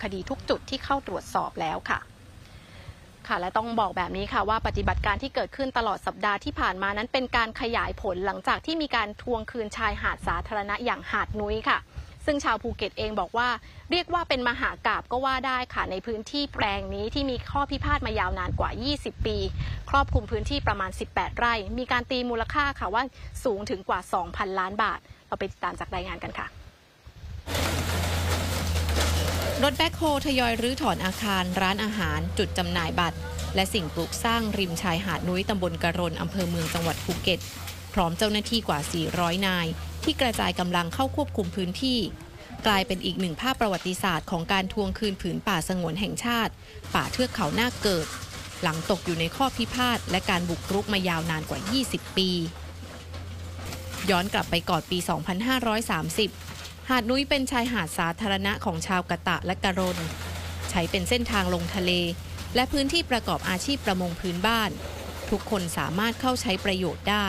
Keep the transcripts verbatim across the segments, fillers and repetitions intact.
คดีทุกจุดที่เข้าตรวจสอบแล้วค่ะค่ะและต้องบอกแบบนี้ค่ะว่าปฏิบัติการที่เกิดขึ้นตลอดสัปดาห์ที่ผ่านมานั้นเป็นการขยายผลหลังจากที่มีการทวงคืนชายหาดสาธารณะอย่างหาดนุ้ยค่ะซึ่งชาวภูเก็ตเองบอกว่าเรียกว่าเป็นมหากาพย์ก็ว่าได้ค่ะในพื้นที่แปลงนี้ที่มีข้อพิพาทมายาวนานกว่ายี่สิบปีครอบคลุมพื้นที่ประมาณสิบแปดไร่มีการตีมูลค่าค่ะว่าสูงถึงกว่า สองพัน ล้านบาทเราไปติดตามจากรายงานกันค่ะรถแบ็คโฮทยอยรื้อถอนอาคารร้านอาหารจุดจำหน่ายบัตรและสิ่งปลูกสร้างริมชายหาดนุ้ยตำบลกะรนอำเภอเมืองจังหวัดภูเก็ตพร้อมเจ้าหน้าที่กว่าสี่ร้อยนายที่กระจายกำลังเข้าควบคุมพื้นที่กลายเป็นอีกหนึ่งภาพประวัติศาสตร์ของการทวงคืนผืนป่าสงวนแห่งชาติป่าเทือกเขานาคเกิดหลังตกอยู่ในข้อพิพาทและการบุกรุกมายาวนานกว่ายี่สิบปีย้อนกลับไปก่อนปีสองพันห้าร้อยสามสิบหาดนุ้ยเป็นชายหาดสาธารณะของชาวกะตะและกะรนใช้เป็นเส้นทางลงทะเลและพื้นที่ประกอบอาชีพประมงพื้นบ้านทุกคนสามารถเข้าใช้ประโยชน์ได้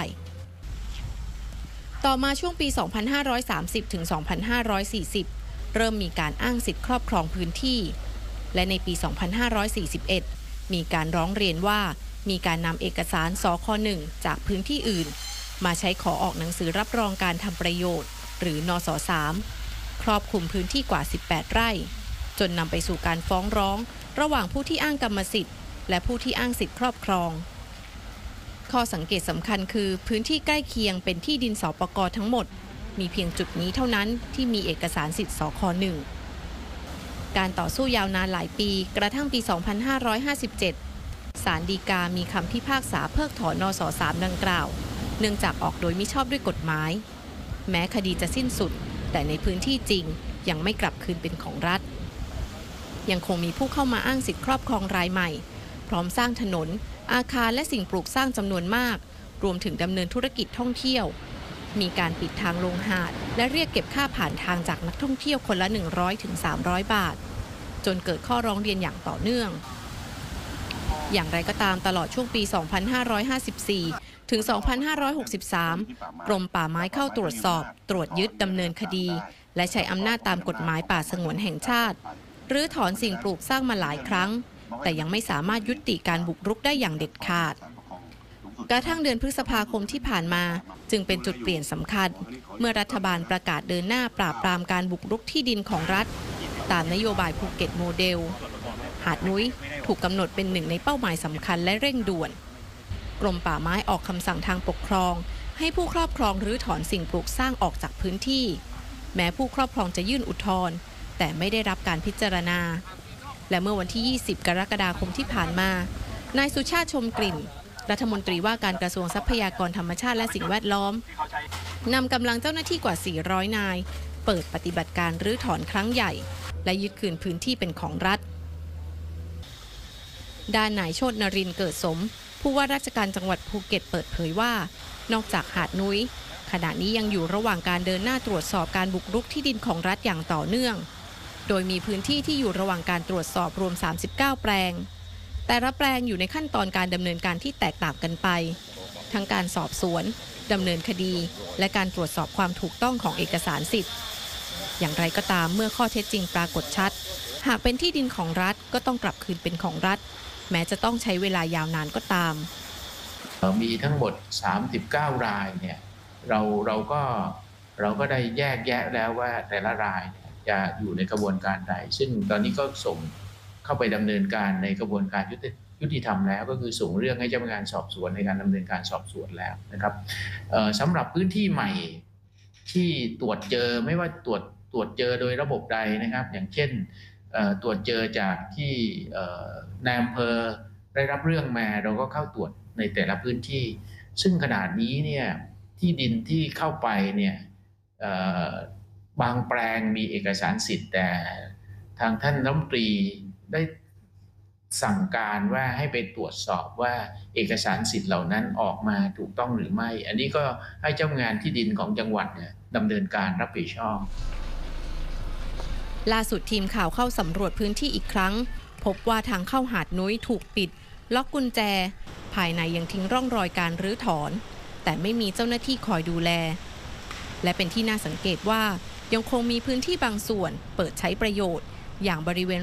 ต่อมาช่วงปี สองพันห้าร้อยสามสิบ ถึง สองพันห้าร้อยสี่สิบ เริ่มมีการอ้างสิทธิครอบครองพื้นที่และในปี สองพันห้าร้อยสี่สิบเอ็ด มีการร้องเรียนว่ามีการนำเอกสารสค.หนึ่ง จากพื้นที่อื่นมาใช้ขอออกหนังสือรับรองการทำประโยชน์หรือนสสาม ครอบคลุมพื้นที่กว่าสิบแปดไร่จนนำไปสู่การฟ้องร้องระหว่างผู้ที่อ้างกรรมสิทธิ์และผู้ที่อ้างสิทธิครอบครองข้อสังเกตสำคัญคือพื้นที่ใกล้เคียงเป็นที่ดินสปก.ทั้งหมดมีเพียงจุดนี้เท่านั้นที่มีเอกสารสิทธิสค.หนึ่ง การต่อสู้ยาวนานหลายปีกระทั่งปี สองพันห้าร้อยห้าสิบเจ็ด ศาลฎีกามีคำพิพากษาเพิกถอนนสสาม ดังกล่าวเนื่องจากออกโดยมิชอบด้วยกฎหมายแม้คดีจะสิ้นสุดแต่ในพื้นที่จริงยังไม่กลับคืนเป็นของรัฐยังคงมีผู้เข้ามาอ้างสิทธิครอบครองรายใหม่พร้อมสร้างถนนอาคารและสิ่งปลูกสร้างจำนวนมากรวมถึงดำเนินธุรกิจท่องเที่ยวมีการปิดทางลงหาดและเรียกเก็บค่าผ่านทางจากนักท่องเที่ยวคนละ หนึ่งร้อยถึงสามร้อย บาทจนเกิดข้อร้องเรียนอย่างต่อเนื่องอย่างไรก็ตามตลอดช่วงปี สองพันห้าร้อยห้าสิบสี่ ถึง สองพันห้าร้อยหกสิบสาม กรมป่าไม้เข้าตรวจสอบตรวจยึดดำเนินคดีและใช้อำนาจตามกฎหมายป่าสงวนแห่งชาติรื้อถอนสิ่งปลูกสร้างมาหลายครั้งแต่ยังไม่สามารถยุติการบุกรุกได้อย่างเด็ดขาดกระทั่งเดือนพฤษภาคมที่ผ่านมาจึงเป็นจุดเปลี่ยนสำคัญเมื่อรัฐบาลประกาศเดินหน้าปราบปรามการบุกรุกที่ดินของรัฐตามนโยบายภูเก็ตโมเดลหาดนุ้ยถูกกำหนดเป็นหนึ่งในเป้าหมายสำคัญและเร่งด่วนกรมป่าไม้ออกคำสั่งทางปกครองให้ผู้ครอบครองรื้อถอนสิ่งปลูกสร้างออกจากพื้นที่แม้ผู้ครอบครองจะยื่นอุทธรณ์แต่ไม่ได้รับการพิจารณาและเมื่อวันที่ ยี่สิบ กรกฎาคมที่ผ่านมานายสุชาติชมกลิ่นรัฐมนตรีว่าการกระทรวงทรัพยากรธรรมชาติและสิ่งแวดล้อมนำกำลังเจ้าหน้าที่กว่า สี่ร้อย นายเปิดปฏิบัติการรื้อถอนครั้งใหญ่และยึดคืนพื้นที่เป็นของรัฐด้านนายโชตินรินทร์เกิดสมผู้ว่าราชการจังหวัดภูเก็ตเปิดเผยว่านอกจากหาดนุ้ยขณะนี้ยังอยู่ระหว่างการเดินหน้าตรวจสอบการบุกรุกที่ดินของรัฐอย่างต่อเนื่องโดยมีพื้นที่ที่อยู่ระหว่างการตรวจสอบรวมสามสิบเก้าแปลงแต่ละแปลงอยู่ในขั้นตอนการดำเนินการที่แตกต่างกันไปทั้งการสอบสวนดำเนินคดีและการตรวจสอบความถูกต้องของเอกสารสิทธิ์อย่างไรก็ตามเมื่อข้อเท็จจริงปรากฏชัดหากเป็นที่ดินของรัฐก็ต้องกลับคืนเป็นของรัฐแม้จะต้องใช้เวลายาวนานก็ตามมีทั้งหมดสามสิบเก้ารายเนี่ยเราเราก็เราก็ได้แยกแยะแล้วว่าแต่ละรายจะอยู่ในกระบวนการใดซึ่งตอนนี้ก็ส่งเข้าไปดำเนินการในกระบวนการยุติยุติธรรมแล้วก็คือส่งเรื่องให้เจ้าพนักงานสอบสวนในการดำเนินการสอบสวนแล้วนะครับสำหรับพื้นที่ใหม่ที่ตรวจเจอไม่ว่าตรวจตรวจเจอโดยระบบใดนะครับอย่างเช่นตรวจเจอจากที่นายอำเภอได้รับเรื่องมาเราก็เข้าตรวจในแต่ละพื้นที่ซึ่งขนาดนี้เนี่ยที่ดินที่เข้าไปเนี่ยบางแปลงมีเอกสารสิทธิ์แต่ทางท่านรัฐมนตรีได้สั่งการว่าให้ไปตรวจสอบว่าเอกสารสิทธิ์เหล่านั้นออกมาถูกต้องหรือไม่อันนี้ก็ให้เจ้างานที่ดินของจังหวัดเนี่ยดำเนินการรับผิดชอบล่าสุดทีมข่าวเข้าสำรวจพื้นที่อีกครั้งพบว่าทางเข้าหาดนุ้ยถูกปิดล็อกกุญแจภายในยังทิ้งร่องรอยการรื้อถอนแต่ไม่มีเจ้าหน้าที่คอยดูแลและเป็นที่น่าสังเกตว่ายังคงมีพื้นที่บางส่วนเปิดใช้ประโยชน์อย่างบริเวณ